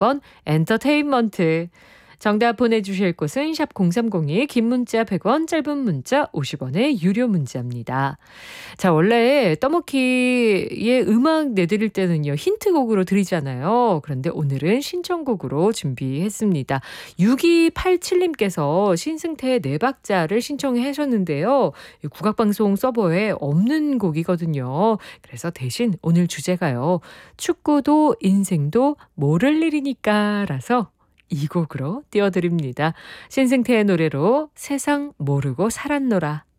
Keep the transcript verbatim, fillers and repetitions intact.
번 엔터테인먼트. 정답 보내주실 곳은 샵 공삼공이, 긴 문자 백 원, 짧은 문자 오십 원의 유료 문자입니다. 자, 원래 떠먹기의 음악 내드릴 때는요, 힌트곡으로 드리잖아요. 그런데 오늘은 신청곡으로 준비했습니다. 육이팔칠님께서 신승태의 네 박자를 신청해 하셨는데요. 국악방송 서버에 없는 곡이거든요. 그래서 대신 오늘 주제가요, 축구도 인생도 모를 일이니까 라서 이 곡으로 띄워드립니다. 신승태의 노래로 세상 모르고 살았노라.